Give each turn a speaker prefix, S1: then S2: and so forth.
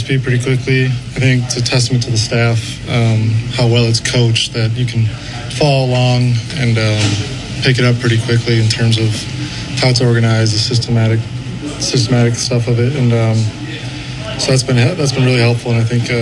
S1: speed pretty quickly. I think it's a testament to the staff, how well it's coached, that you can follow along and pick it up pretty quickly in terms of how it's organized, the systematic stuff of it, and so that's been really helpful. And I think